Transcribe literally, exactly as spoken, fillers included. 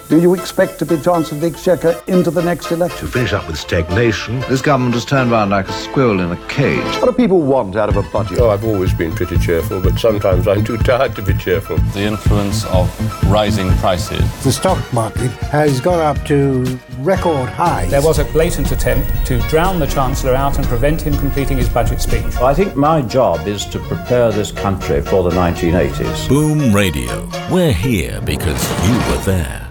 Do you expect to be Chancellor of the Exchequer into the next election? To finish up with stagnation, this government has turned round like a squirrel in a cage. What do people want out of a budget? Oh, I've always been pretty cheerful, but sometimes I'm too tired to be cheerful. The influence of rising prices. The stock market has gone up to record highs. There was a blatant attempt to drown the Chancellor out and prevent him completing his budget speech. I think my job is to prepare this country for the nineteen eighties. Boom Radio. We're here because you were there.